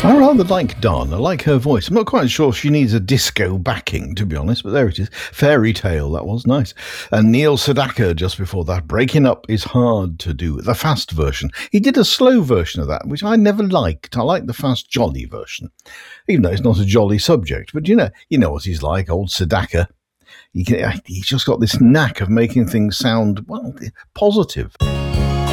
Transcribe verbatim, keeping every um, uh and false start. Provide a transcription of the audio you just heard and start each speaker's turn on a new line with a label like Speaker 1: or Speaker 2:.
Speaker 1: I rather like Dawn. I like her voice. I'm not quite sure she needs a disco backing, to be honest, but there it is. Fairy Tale, that was nice. And Neil Sedaka just before that. Breaking Up is Hard to Do. The fast version. He did a slow version of that, which I never liked. I like the fast, jolly version, even though it's not a jolly subject. But you know, you know what he's like, old Sedaka. He can, he's just got this knack of making things sound, well, positive.